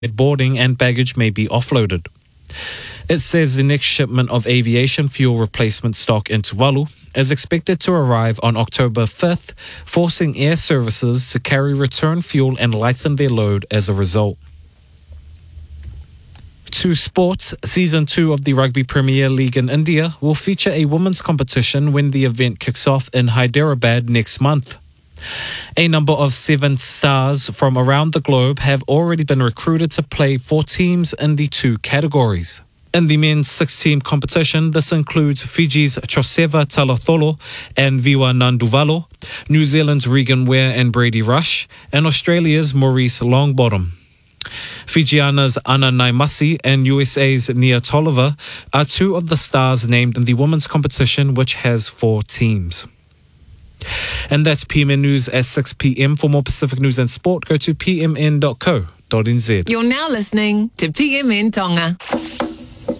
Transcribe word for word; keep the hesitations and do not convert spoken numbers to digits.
boarding and baggage may be offloaded. It says the next shipment of aviation fuel replacement stock in Tuvalu is expected to arrive on October fifth, forcing air services to carry return fuel and lighten their load as a result. To sports, Season two of the Rugby Premier League in India will feature a women's competition when the event kicks off in Hyderabad next month. A number of seven stars from around the globe have already been recruited to play for teams in the two categories. In the men's six-team competition, this includes Fiji's Joseva Talatholo and Viwa Nanduvalo, New Zealand's Regan Ware and Brady Rush, and Australia's Maurice Longbottom. Fijiana's Anna Naimasi and U S A's Nia Tolliver are two of the stars named in the women's competition, which has four teams. And that's P M N News at six p.m. For more Pacific news and sport, go to p m n dot co dot n z. You're now listening to P M N Tonga.